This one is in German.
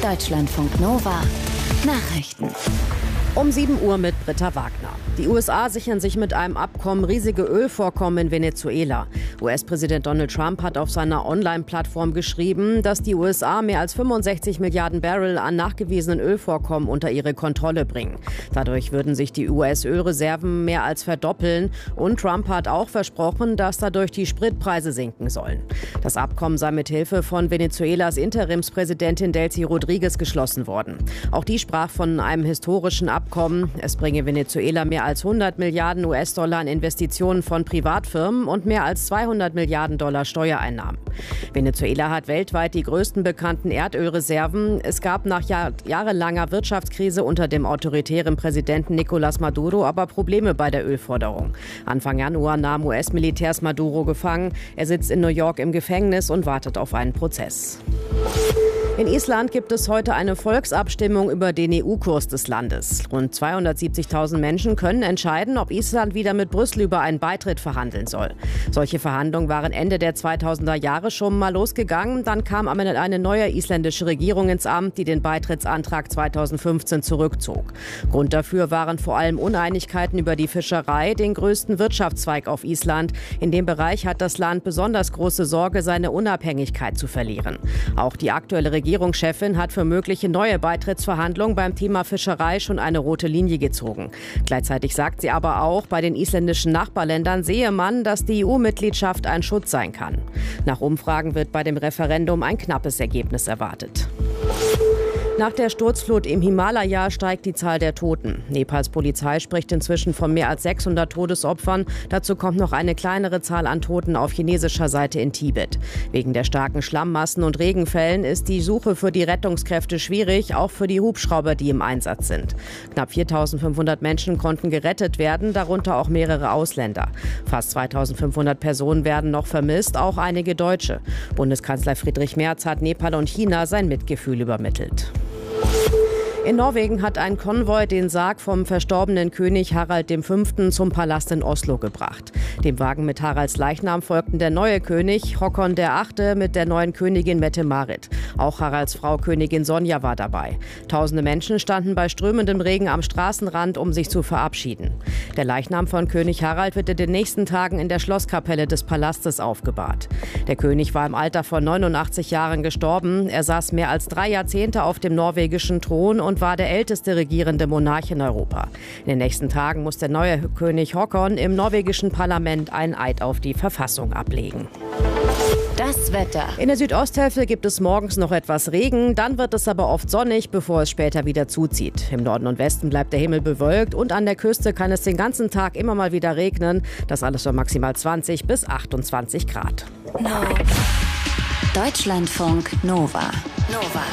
Deutschlandfunk Nova Nachrichten. Um 7 Uhr mit Britta Wagner. Die USA sichern sich mit einem Abkommen riesige Ölvorkommen in Venezuela. US-Präsident Donald Trump hat auf seiner Online-Plattform geschrieben, dass die USA mehr als 65 Milliarden Barrel an nachgewiesenen Ölvorkommen unter ihre Kontrolle bringen. Dadurch würden sich die US-Ölreserven mehr als verdoppeln. Und Trump hat auch versprochen, dass dadurch die Spritpreise sinken sollen. Das Abkommen sei mit Hilfe von Venezuelas Interimspräsidentin Delcy Rodriguez geschlossen worden. Auch die sprach von einem historischen Abkommen. Es bringe Venezuela mehr als 100 Milliarden US-Dollar an Investitionen von Privatfirmen und mehr als 200 Milliarden Dollar Steuereinnahmen. Venezuela hat weltweit die größten bekannten Erdölreserven. Es gab nach jahrelanger Wirtschaftskrise unter dem autoritären Präsidenten Nicolás Maduro aber Probleme bei der Ölförderung. Anfang Januar nahmen US-Militärs Maduro gefangen. Er sitzt in New York im Gefängnis und wartet auf einen Prozess. In Island gibt es heute eine Volksabstimmung über den EU-Kurs des Landes. Rund 270.000 Menschen können entscheiden, ob Island wieder mit Brüssel über einen Beitritt verhandeln soll. Solche Verhandlungen waren Ende der 2000er Jahre schon mal losgegangen. Dann kam eine neue isländische Regierung ins Amt, die den Beitrittsantrag 2015 zurückzog. Grund dafür waren vor allem Uneinigkeiten über die Fischerei, den größten Wirtschaftszweig auf Island. In dem Bereich hat das Land besonders große Sorge, seine Unabhängigkeit zu verlieren. Auch die aktuelle Regierungschefin hat für mögliche neue Beitrittsverhandlungen beim Thema Fischerei schon eine rote Linie gezogen. Gleichzeitig sagt sie aber auch, bei den isländischen Nachbarländern sehe man, dass die EU-Mitgliedschaft ein Schutz sein kann. Nach Umfragen wird bei dem Referendum ein knappes Ergebnis erwartet. Nach der Sturzflut im Himalaya steigt die Zahl der Toten. Nepals Polizei spricht inzwischen von mehr als 600 Todesopfern. Dazu kommt noch eine kleinere Zahl an Toten auf chinesischer Seite in Tibet. Wegen der starken Schlammmassen und Regenfällen ist die Suche für die Rettungskräfte schwierig, auch für die Hubschrauber, die im Einsatz sind. Knapp 4.500 Menschen konnten gerettet werden, darunter auch mehrere Ausländer. Fast 2.500 Personen werden noch vermisst, auch einige Deutsche. Bundeskanzler Friedrich Merz hat Nepal und China sein Mitgefühl übermittelt. In Norwegen hat ein Konvoi den Sarg vom verstorbenen König Harald V. zum Palast in Oslo gebracht. Dem Wagen mit Haralds Leichnam folgten der neue König Håkon VIII. Mit der neuen Königin Mette-Marit. Auch Haralds Frau Königin Sonja war dabei. Tausende Menschen standen bei strömendem Regen am Straßenrand, um sich zu verabschieden. Der Leichnam von König Harald wird in den nächsten Tagen in der Schlosskapelle des Palastes aufgebahrt. Der König war im Alter von 89 Jahren gestorben. Er saß mehr als 3 Jahrzehnte auf dem norwegischen Thron und war der älteste regierende Monarch in Europa. In den nächsten Tagen muss der neue König Håkon im norwegischen Parlament einen Eid auf die Verfassung ablegen. Das Wetter. In der Südosthälfte gibt es morgens noch etwas Regen, dann wird es aber oft sonnig, bevor es später wieder zuzieht. Im Norden und Westen bleibt der Himmel bewölkt und an der Küste kann es den ganzen Tag immer mal wieder regnen. Das alles bei maximal 20 bis 28 Grad. Deutschlandfunk Nova.